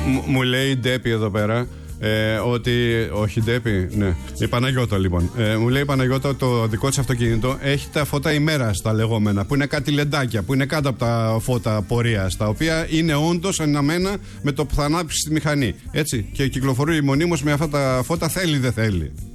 Μου λέει η Ντέπη εδώ πέρα. Ότι. Όχι, Ντέπη, ναι. Η Παναγιώτα, λοιπόν. Μου λέει η Παναγιώτα ότι το δικό της αυτοκίνητο έχει τα φώτα ημέρας, τα λεγόμενα, που είναι κάτι λεντάκια, που είναι κάτω από τα φώτα πορείας, τα οποία είναι όντως εναμένα με το που θα ανάψει τη μηχανή. Έτσι. Και κυκλοφορεί μονίμως με αυτά τα φώτα, θέλει δεν θέλει.